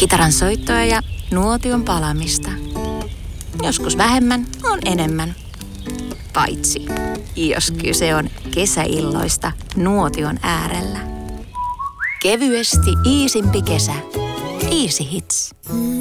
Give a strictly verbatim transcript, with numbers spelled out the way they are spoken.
Kitaran soittoa ja nuotion palamista. Joskus vähemmän on enemmän. Paitsi jos kyse on kesäilloista nuotion äärellä. Kevyesti iisimpi kesä. Easy Hits.